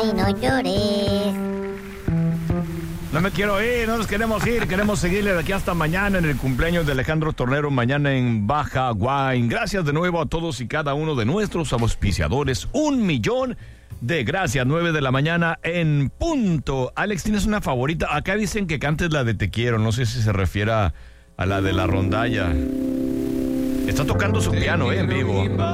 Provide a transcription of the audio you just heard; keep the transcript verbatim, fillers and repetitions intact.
Y no llores. No me quiero ir, no nos queremos ir, queremos seguirle de aquí hasta mañana en el cumpleaños de Alejandro Tornero, mañana en Baja Guain. Gracias de nuevo a todos y cada uno de nuestros auspiciadores. Un millón de gracias, nueve de la mañana en punto. Alex, ¿tienes una favorita? Acá dicen que cantes la de Te Quiero, no sé si se refiere a, a la de la rondalla. Está tocando su piano, eh, en vivo.